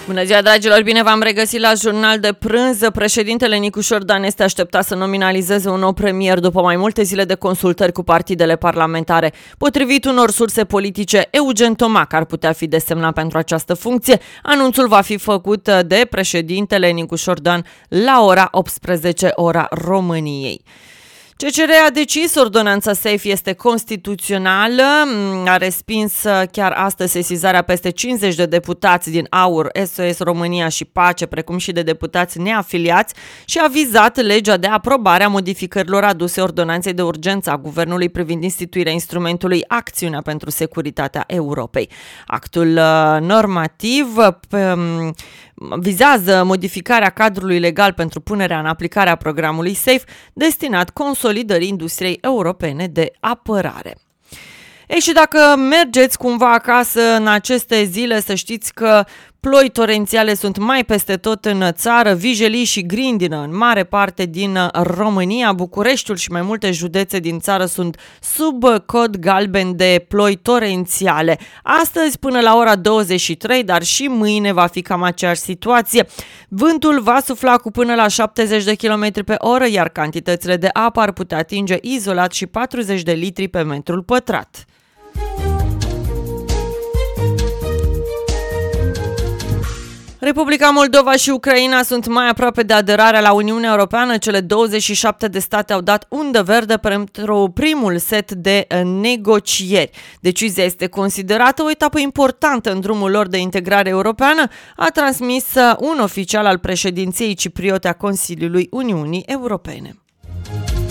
Bună ziua, dragilor! Bine v-am regăsit la Jurnal de Prânz. Președintele Nicu Șordan este așteptat să nominalizeze un nou premier după mai multe zile de consultări cu partidele parlamentare. Potrivit unor surse politice, Eugen Tomac ar putea fi desemnat pentru această funcție. Anunțul va fi făcut de președintele Nicu Șordan la ora 18, ora României. CCR a decis, ordonanța SAFE este constituțională, a respins chiar astăzi sesizarea peste 50 de deputați din AUR, SOS România și Pace, precum și de deputați neafiliați și a vizat legea de aprobare a modificărilor aduse ordonanței de urgență a Guvernului privind instituirea instrumentului Acțiunea pentru Securitatea Europei. Actul normativ vizează modificarea cadrului legal pentru punerea în aplicare a programului SAFE destinat consolidării industriei europene de apărare. Ei, și dacă mergeți cumva acasă în aceste zile, să știți că ploi torențiale sunt mai peste tot în țară, vijelii și grindină în mare parte din România. Bucureștiul și mai multe județe din țară sunt sub cod galben de ploi torențiale. Astăzi până la ora 23, dar și mâine va fi cam aceeași situație. Vântul va sufla cu până la 70 de km pe oră, iar cantitățile de apă ar putea atinge izolat și 40 de litri pe metrul pătrat. Republica Moldova și Ucraina sunt mai aproape de aderarea la Uniunea Europeană. Cele 27 de state au dat undă verde pentru primul set de negocieri. Decizia este considerată o etapă importantă în drumul lor de integrare europeană, a transmis un oficial al președinției cipriote a Consiliului Uniunii Europene.